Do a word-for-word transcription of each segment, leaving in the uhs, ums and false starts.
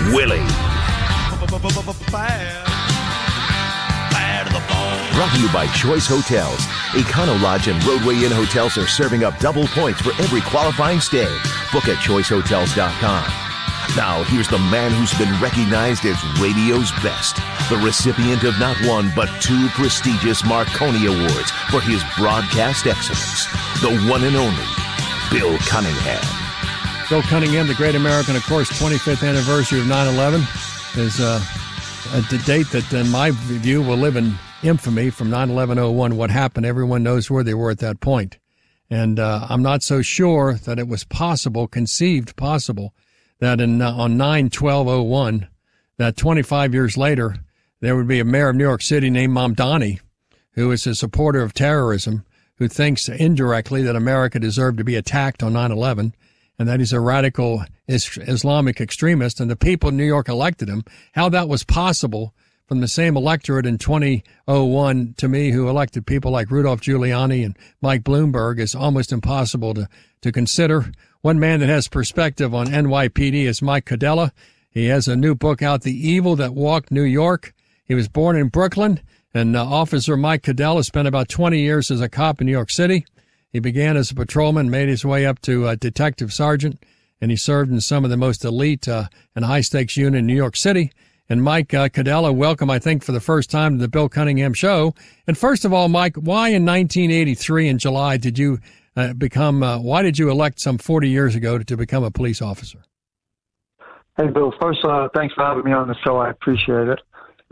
Willie. Brought to you by Choice Hotels. Econo Lodge and Roadway Inn Hotels are serving up double points for every qualifying stay. Book at choice hotels dot com. Now, here's the man who's been recognized as radio's best, the recipient of not one but two prestigious Marconi Awards for his broadcast excellence, the one and only Bill Cunningham. Bill Cunningham, the great American, of course, twenty-fifth anniversary of nine eleven is uh, a date that, in my view, will live in infamy from nine eleven oh one. What happened, everyone knows where they were at that point. And uh, I'm not so sure that it was possible, conceived possible, that in uh, on nine twelve oh one, that twenty-five years later, there would be a mayor of New York City named Mamdani, who is a supporter of terrorism, who thinks indirectly that America deserved to be attacked on nine eleven, and that he's a radical is- Islamic extremist, and the people in New York elected him. How that was possible from the same electorate in twenty oh one, to me, who elected people like Rudolph Giuliani and Mike Bloomberg, is almost impossible to, to consider. One man that has perspective on N Y P D is Mike Cadella. He has a new book out, The Evil That Walked New York. He was born in Brooklyn, and uh, Officer Mike Cadella spent about twenty years as a cop in New York City. He began as a patrolman, made his way up to uh, detective sergeant, and he served in some of the most elite uh, and high-stakes unit in New York City. And Mike uh, Cadella, welcome, I think, for the first time to the Bill Cunningham Show. And first of all, Mike, why in nineteen eighty-three in July did you uh, become, uh, why did you elect some forty years ago to, to become a police officer? Hey, Bill, first, uh, thanks for having me on the show. I appreciate it.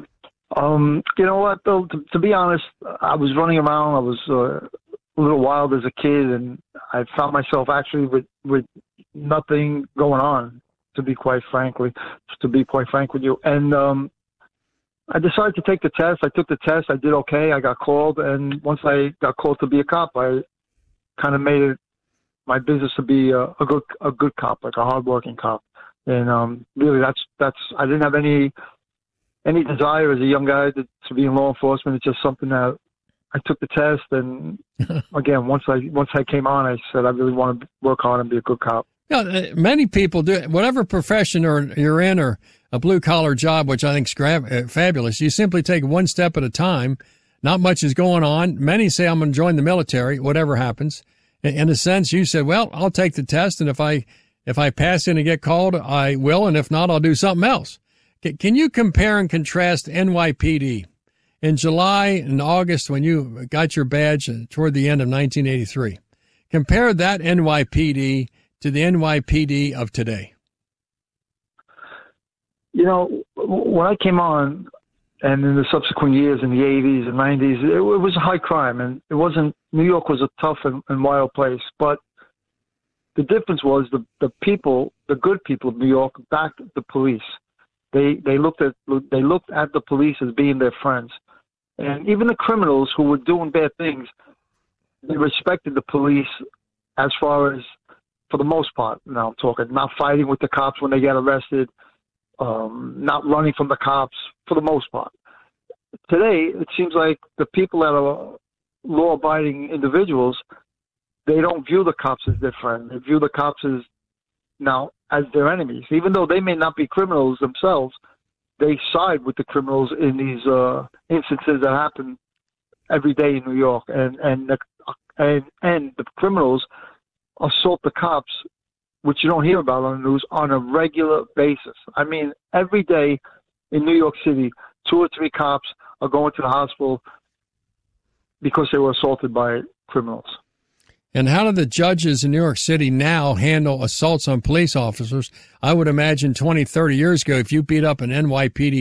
Um, you know what, Bill, to, to be honest, I was running around. I was uh, a little wild as a kid, and I found myself actually with, with nothing going on, to be quite frankly, to be quite frank with you. And um, I decided to take the test. I took the test. I did okay. I got called. And once I got called to be a cop, I kind of made it my business to be a, a good a good cop, like a hardworking cop. And um, really, that's that's. I didn't have any any desire as a young guy to, to be in law enforcement. It's just something that I took the test. And again, once I once I came on, I said I really want to work hard and be a good cop. Yeah, many people do, whatever profession or you're in, or a blue collar job, which I think is gra- fabulous. You simply take one step at a time. Not much is going on. Many say, I'm going to join the military, whatever happens. In a sense, you said, well, I'll take the test. And if I, if I pass in and get called, I will. And if not, I'll do something else. Can you compare and contrast N Y P D in July and August when you got your badge toward the end of nineteen eighty-three? Compare that N Y P D to the N Y P D of today? You know, when I came on, and in the subsequent years in the eighties and nineties, it, it was a high crime, and it wasn't, New York was a tough and, and wild place, but the difference was the, the people, the good people of New York backed the police. They, they looked at, they looked at the police as being their friends. And even the criminals who were doing bad things, they respected the police as far as, for the most part, now I'm talking, not fighting with the cops when they get arrested, um, not running from the cops, for the most part. Today, it seems like the people that are law-abiding individuals, they don't view the cops as their friend. They view the cops as, now, as their enemies. Even though they may not be criminals themselves, they side with the criminals in these uh, instances that happen every day in New York. And, and, the, and, and the criminals assault the cops, which you don't hear about on the news, on a regular basis. I mean, every day in New York City, two or three cops are going to the hospital because they were assaulted by criminals. And how do the judges in New York City now handle assaults on police officers? I would imagine twenty, thirty years ago, if you beat up an N Y P D